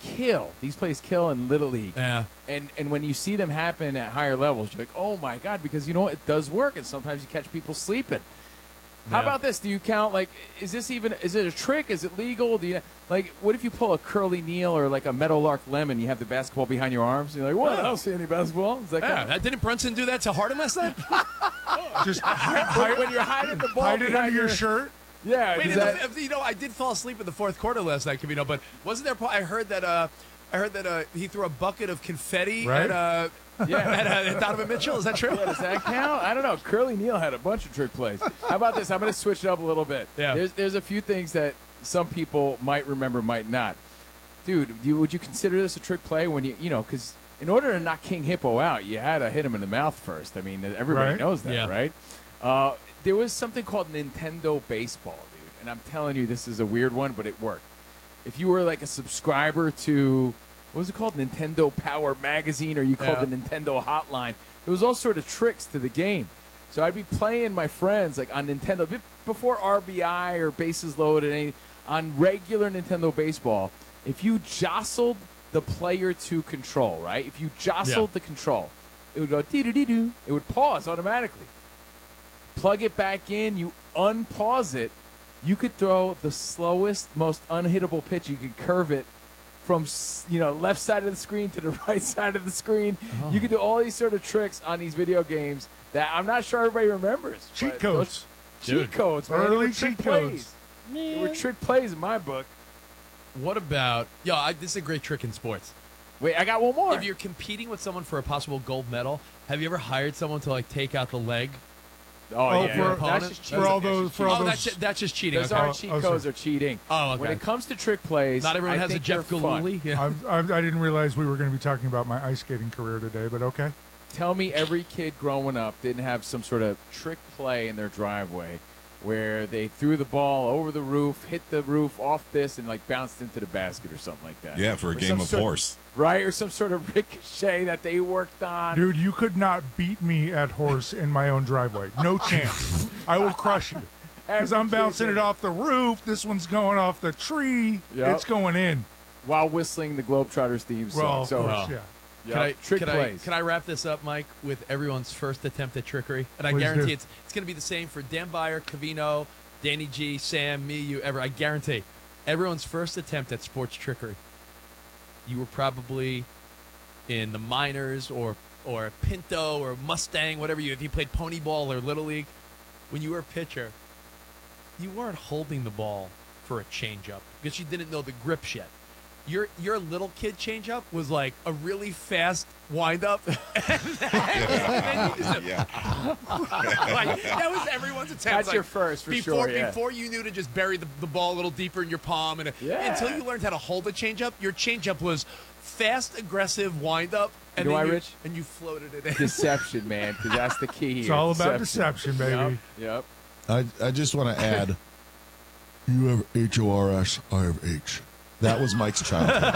kill. These plays kill in Little League. Yeah. And when you see them happen at higher levels, you're like, oh, my God, because, you know, it does work, and sometimes you catch people sleeping. How Yeah. about this? Do you count, like, is it a trick? Is it legal? Do you, like, what if you pull a Curly Neal or, like, a Meadowlark Lemon, you have the basketball behind your arms, and you're like, what? I don't see any basketball. Is that Yeah, didn't Brunson do that to Harden last night? Just when you're hiding the ball hide it behind under your shirt. Yeah. Wait, is that- I did fall asleep in the fourth quarter last night, Cavino, but wasn't there? I heard that he threw a bucket of confetti Right. at Donovan Mitchell. Is that true? Yeah, does that count? I don't know. Curly Neal had a bunch of trick plays. How about this? I'm going to switch it up a little bit. Yeah. There's a few things that some people might remember, might not. Dude, would you consider this a trick play when because in order to knock King Hippo out, you had to hit him in the mouth first. I mean, everybody Right. knows that, Yeah. right? There was something called Nintendo Baseball, dude. And I'm telling you, this is a weird one, but it worked. If you were like a subscriber to, what was it called? Nintendo Power Magazine, or you called Yeah. the Nintendo Hotline. There was all sort of tricks to the game. So I'd be playing my friends like on Nintendo before RBI or bases loaded, on regular Nintendo Baseball. If you jostled the player to control, right? If you jostled the control, it would go dee-doo-dee-doo. It would pause automatically. Plug it back in, you unpause it, you could throw the slowest, most unhittable pitch. You could curve it from left side of the screen to the right side of the screen. You could do all these sort of tricks on these video games that I'm not sure everybody remembers. Cheat but codes. those Cheat codes, man. Early They were trick cheat codes. plays. They were trick plays in my book. What about? This is a great trick in sports. Wait, I got one more. If you're competing with someone for a possible gold medal, have you ever hired someone to like take out the leg? Oh, yeah. for- That's just cheating. for all those- for all that's those- that's just cheating. Those Okay. aren't cheat codes or cheating. Oh, okay. When it comes to trick plays, Not everyone I has a think Jeff they're fun. Gillooly. Yeah. I didn't realize we were going to be talking about my ice skating career today, but okay. Tell me every kid growing up didn't have some sort of trick play in their driveway where they threw the ball over the roof, hit the roof off this, and like bounced into the basket or something like that. Yeah, for a Or game some of sort horse. Right, or some sort of ricochet that they worked on. Dude, you could not beat me at horse in my own driveway. No chance. I will crush you. Because I'm bouncing it off the roof. This one's going off the tree. Yep. It's going in. While whistling the Globetrotters theme song. Well, of so, course, yeah. Trick plays. Can I wrap this up, Mike, with everyone's first attempt at trickery? And I Please guarantee do. it's going to be the same for Dan Byer, Cavino, Danny G, Sam, me, you, ever. I guarantee everyone's first attempt at sports trickery. You were probably in the minors or Pinto or Mustang, whatever if you played pony ball or Little League. When you were a pitcher, you weren't holding the ball for a changeup because you didn't know the grips yet. Your little kid changeup was like a really fast windup, and then you just like, that was everyone's attempt. That's like, your first, for sure, yeah. Before you knew to just bury the ball a little deeper in your palm, and until you learned how to hold a changeup, your changeup was fast, aggressive windup. And You know then why, Rich? And you floated it in. Deception, man, because that's the key here. It's all about deception, baby. Yep. I just want to add, you have HORS, I have H. That was Mike's childhood.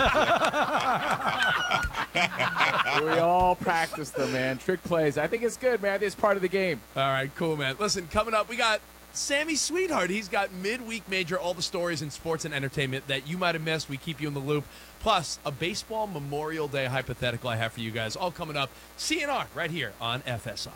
We all practice them, man. Trick plays. I think it's good, man. It's part of the game. All right, cool, man. Listen, coming up, we got Sammy Sweetheart. He's got midweek major, all the stories in sports and entertainment that you might have missed. We keep you in the loop. Plus, a baseball Memorial Day hypothetical I have for you guys. All coming up. CNR right here on FSR.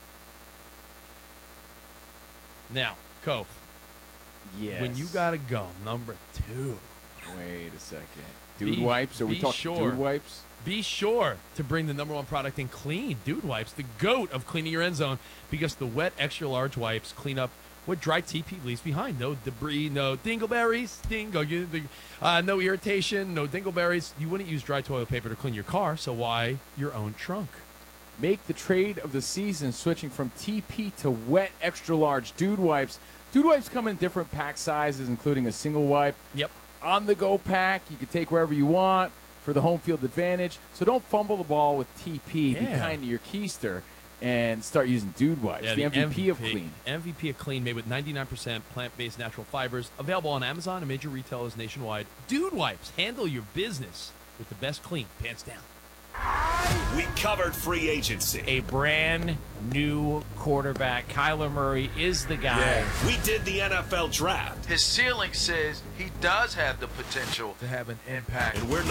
Now, Cove. Yes. When you got to go, number 2. Wait a second. Dude wipes? Are we talking dude wipes? Be sure to bring the number one product in clean, Dude Wipes, the GOAT of cleaning your end zone, because the wet extra large wipes clean up what dry TP leaves behind. No debris, no dingleberries, no irritation, no dingleberries. You wouldn't use dry toilet paper to clean your car, so why your own trunk? Make the trade of the season, switching from TP to wet extra large Dude Wipes. Dude Wipes come in different pack sizes, including a single wipe. Yep. On-the-go pack, you can take wherever you want for the home field advantage. So don't fumble the ball with TP. Be kind to your keister and start using Dude Wipes, the MVP of clean. MVP of clean, made with 99% plant-based natural fibers. Available on Amazon and major retailers nationwide. Dude Wipes, handle your business with the best clean, pants down. We covered free agency. A brand new quarterback. Kyler Murray is the guy. Yeah. We did the NFL draft. His ceiling says he does have the potential to have an impact. And we're